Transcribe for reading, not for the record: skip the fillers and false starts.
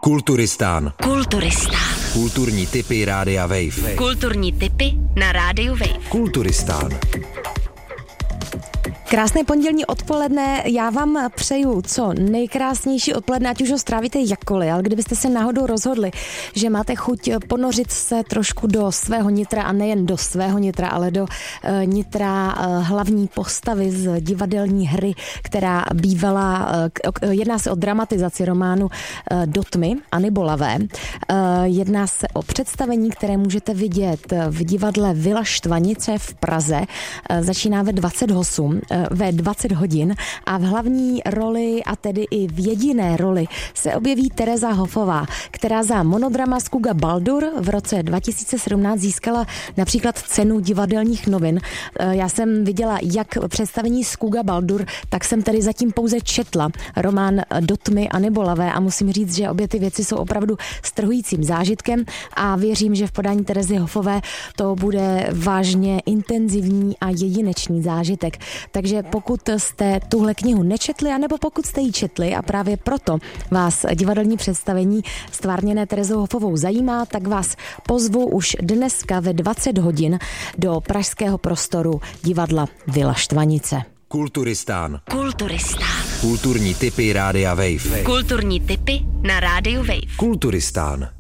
Kulturistán. Kulturistán. Kulturní tipy Rádia Wave. Kulturní tipy na Rádiu Wave. Kulturistán. Krásné pondělní odpoledne, já vám přeju co nejkrásnější odpoledne, ať už ho strávíte jakkoliv, ale kdybyste se náhodou rozhodli, že máte chuť ponořit se trošku do svého nitra a nejen do svého nitra, ale do nitra hlavní postavy z divadelní hry, která bývala, jedná se o dramatizaci románu Do tmy Anny Bolavé. Jedná se o představení, které můžete vidět v divadle Vila Štvanice v Praze. Začíná ve 20 hodin a v hlavní roli, a tedy i v jediné roli, se objeví Tereza Hofová, která za monodrama Skúga Baldur v roce 2017 získala například cenu divadelních novin. Já jsem viděla jak představení Skúga Baldur, tak jsem tedy zatím pouze četla román Do tmy Anny Bolavé a musím říct, že obě ty věci jsou opravdu strhujícím zážitkem a věřím, že v podání Terezy Hofové to bude vážně intenzivní a jedinečný zážitek. Takže pokud jste tuhle knihu nečetli, anebo pokud jste ji četli a právě proto vás divadelní představení stvárněné Terezou Hofovou zajímá, tak vás pozvu už dneska ve 20 hodin do pražského prostoru divadla Vila Štvanice. Kulturistán. Kulturistán. Kulturní tipy Rádia Wave. Kulturní tipy na Rádiu Wave. Kulturistán.